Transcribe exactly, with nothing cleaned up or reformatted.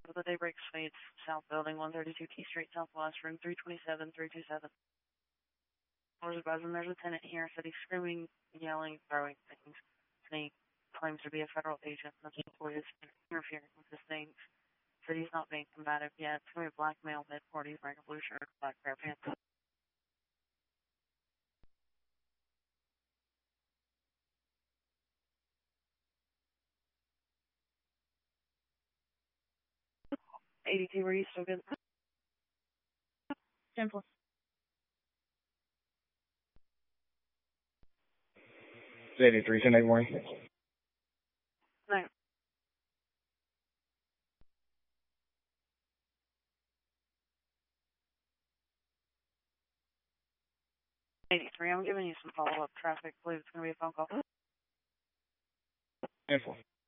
with the Daybreak Suites, South Building, one thirty-two Key Street, Southwest, room three twenty-seven, three two seven. I was advising there's a tenant here, said he's screaming, yelling, throwing things. And he claims to be a federal agent, and that's what is interfering with his things. Said he's not being combative yet. It's going to be a black male, mid forties, wearing a blue shirt, black pair of pants. eighty-two, were you still good? Simple. eighty-three, ten eight morning. No. eighty-three, I'm giving you some follow-up traffic. I believe it's going to be a phone call. Info.